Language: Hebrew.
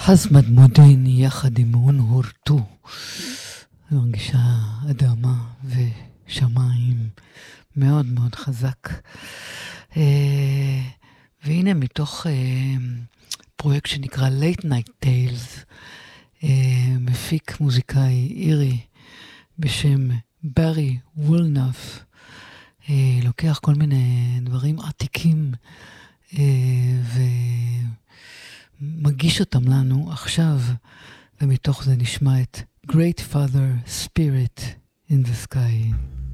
חזמד מודיני יחד עם אונהור טו. אני מרגישה אדמה ושמיים מאוד מאוד חזק. והנה מתוך פרויקט שנקרא Late Night Tales, מפיק מוזיקאי אירי בשם ברי וולנף, לוקח כל מיני דברים עתיקים ומגיש אותם לנו עכשיו, ומתוך זה נשמע את Great Father Spirit in the Sky.